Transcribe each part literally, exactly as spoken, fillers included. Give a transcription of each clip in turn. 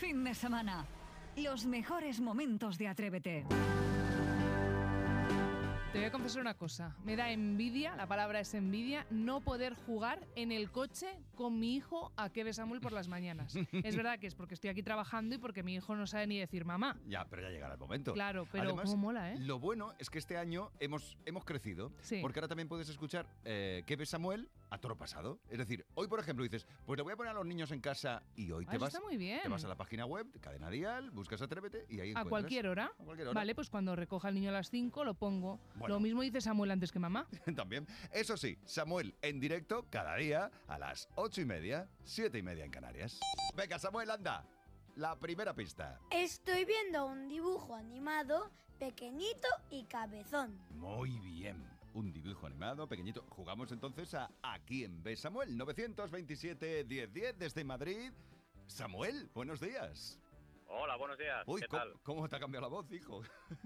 fin de semana. Los mejores momentos de Atrévete. Te voy a confesar una cosa, me da envidia, la palabra es envidia, no poder jugar en el coche con mi hijo a que ve Samuel por las mañanas. Es verdad que es porque estoy aquí trabajando y porque mi hijo no sabe ni decir mamá. Ya, pero ya llegará el momento. Claro, pero Además, cómo mola, ¿eh? Lo bueno es que este año hemos, hemos crecido, Sí. porque ahora también puedes escuchar eh, ¿Qué ve Samuel? A toro pasado. Es decir, hoy, por ejemplo, dices, pues le voy a poner a los niños en casa y hoy Ah, te eso vas, está muy bien. te vas a la página web, Cadena Dial, buscas Atrévete y ahí ¿A encuentras. cualquier hora? A cualquier hora. Vale, pues cuando recoja el niño a las cinco lo pongo. Bueno. Lo mismo dice Samuel antes que mamá. También. Eso sí, Samuel en directo cada día a las ocho y media, siete y media en Canarias. Venga, Samuel, anda. La primera pista. Estoy viendo un dibujo animado pequeñito y cabezón. Muy bien. Un dibujo animado, pequeñito. Jugamos entonces a ¿A quién ve Samuel? nueve dos siete, diez diez desde Madrid. Samuel, buenos días. Hola, buenos días. Uy, ¿Qué ¿cómo, tal? ¿cómo te ha cambiado la voz, hijo?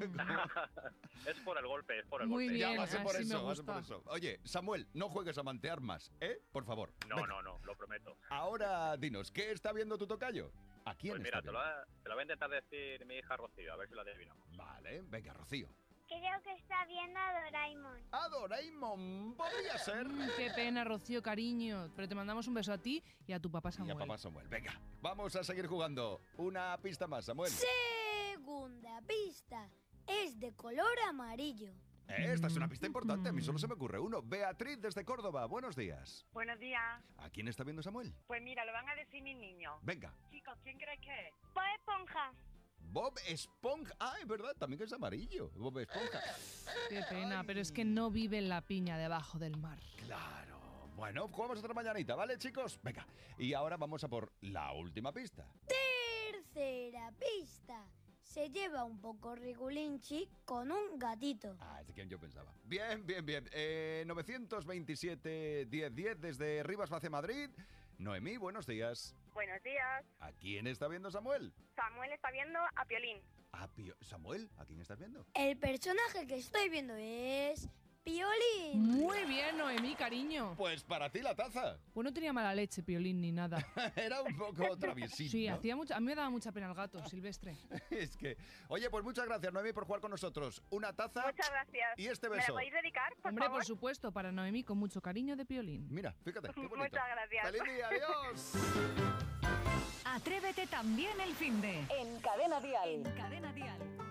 Es por el golpe, es por el Muy golpe. bien. Ya, va a ser por así me eso, va a ser por gusta. eso. Oye, Samuel, no juegues a mantear más, ¿eh? Por favor. No, Venga. no, no, lo prometo. Ahora dinos, ¿qué está viendo tu tocayo? ¿A quién Pues mira, está te lo, viendo? va- te lo voy a intentar decir mi hija Rocío, a ver si lo adivino. Vale, venga, Rocío. Creo que está viendo a Doraemon. A Doraemon, podría ser. Mm, qué pena, Rocío, cariño. Pero te mandamos un beso a ti y a tu papá Y Samuel. a papá Samuel. Venga, vamos a seguir jugando. Una pista más, Samuel. Segunda pista. Es de color amarillo. Eh, Esta es una pista importante, a mí solo se me ocurre uno. Beatriz desde Córdoba, buenos días. Buenos días. ¿A quién está viendo Samuel? Pues mira, lo van a decir mis niños. Venga, Chicos, ¿quién crees que es? Bob Esponja. Bob Esponja. Ah, es verdad, también que es amarillo. Bob Esponja. Qué pena, pero es que no vive en la piña debajo del mar. Claro. Bueno, jugamos otra mañanita, ¿vale, chicos? Venga, y ahora vamos a por la última pista. Tercera pista. Se lleva un poco regulinchi con un gatito. Ah, es de quien yo pensaba. Bien, bien, bien. Eh, nueve dos siete, diez diez desde Rivas Vace, Madrid. Noemí, buenos días. Buenos días. ¿A quién está viendo Samuel? Samuel está viendo a Piolín. A Pio- Samuel, ¿a quién estás viendo? El personaje que estoy viendo es Piolín. Muy bien, Noemí, cariño. Pues para ti la taza. Pues no tenía mala leche, Piolín, ni nada. Era un poco traviesín, Sí, ¿no? hacía mucho, a mí me daba mucha pena el gato, Silvestre. Es que... Oye, pues muchas gracias, Noemí, por jugar con nosotros. Una taza Muchas gracias. y este ¿Me beso. la podéis dedicar, por Hombre, favor? por supuesto, para Noemí, con mucho cariño de Piolín. Mira, fíjate, qué bonito. Muchas gracias. ¡Feliz día, adiós! Atrévete también el fin de. En Cadena Dial. En Cadena Dial.